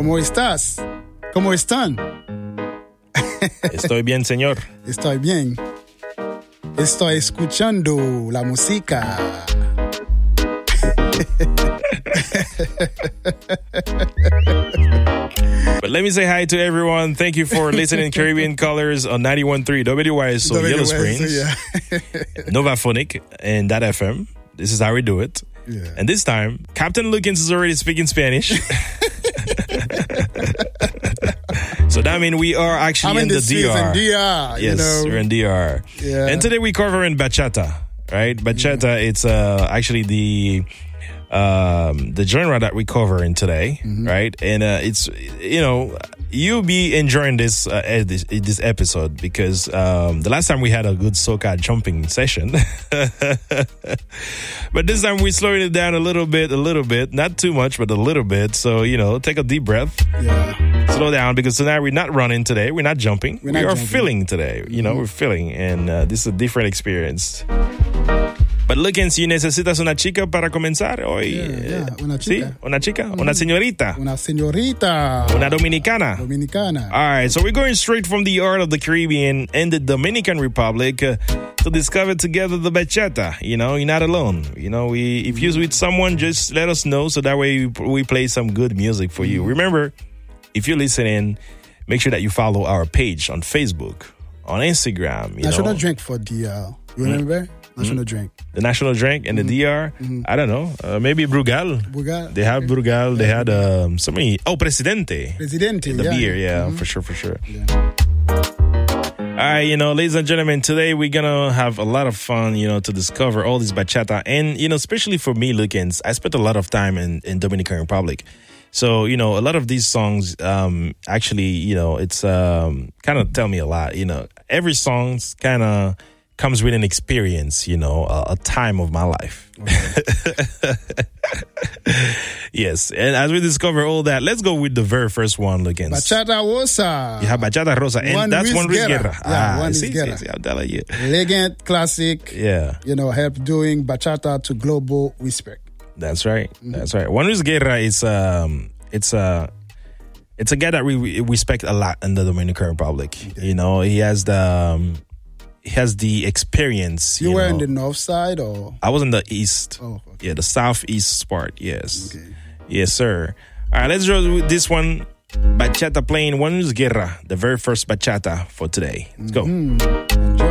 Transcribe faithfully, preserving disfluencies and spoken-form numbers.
¿Cómo estás? ¿Cómo están? Estoy bien, señor. Estoy bien. Estoy escuchando la música. But let me say hi to everyone. Thank you for listening to Caribbean Colors on ninety-one point three W Y S O Yellow Springs, yeah. Novaphonic, and that F M. This is how we do it. Yeah. And this time, Captain Lukens is already speaking Spanish. So that means we are actually I'm in, in the the D R. in D R. Yes, you know. we're in D R. Yeah. And today we cover in bachata, right? Bachata, yeah. It's uh, actually the um, the genre that we cover in today, mm-hmm. right? And uh, it's, you know, you'll be enjoying this uh, this, this episode because um, the last time we had a good soca jumping session. But this time we're slowing it down a little bit, a little bit. Not too much, but a little bit. So, you know, take a deep breath. Yeah. Slow down because tonight we're not running today. We're not jumping. We're we not are jumping. feeling today. You know, mm-hmm. we're feeling. And uh, this is a different experience. But Lukens, you necesitas una chica para comenzar hoy. Yeah, yeah. Una chica. ¿Sí? Una chica. Mm-hmm. Una señorita. Una señorita. Una dominicana. Dominicana. All right. So we're going straight from the heart of the Caribbean and the Dominican Republic uh, to discover together the bachata. You know, you're not alone. You know, we if you're with someone, just let us know so that way we play some good music for you. Remember, if you're listening, make sure that you follow our page on Facebook, on Instagram. You National know. drink for D R. You remember? Mm-hmm. National drink. The national drink in the mm-hmm. D R? Mm-hmm. I don't know. Uh, maybe Brugal. Brugal. They have Brugal. They had um, so many. Oh, Presidente. Presidente, the yeah. beer, yeah, mm-hmm. for sure, for sure. Yeah. All right, you know, ladies and gentlemen, today we're going to have a lot of fun, you know, to discover all this bachata. And, you know, especially for me, Lukens, I spent a lot of time in, in Dominican Republic. So, you know, a lot of these songs, um, actually, you know, it's um, kind of tell me a lot. You know, every song's kind of comes with an experience, you know, a, a time of my life. Okay. Yes. And as we discover all that, let's go with the very first one, Lukens. Bachata Rosa. You have Bachata Rosa. And Juan that's Luis Juan Luis Guerra. Guerra. Yeah, ah, Juan see, Luis Guerra. See, see, I'm telling you. Legend, classic. Yeah. You know, help doing bachata to global respect. That's right. Mm-hmm. That's right. Juan Luis Guerra is, um, it's a, it's a guy that we, we respect a lot in the Dominican Republic. Okay. You know, he has the, um, he has the experience. You, you were know. in the north side or? I was in the east. Oh, okay. Yeah, the southeast part. Yes. Okay. Yes, sir. All right, let's roll with this one. Bachata playing Juan Luis Guerra, the very first bachata for today. Let's go. Mm-hmm. Enjoy.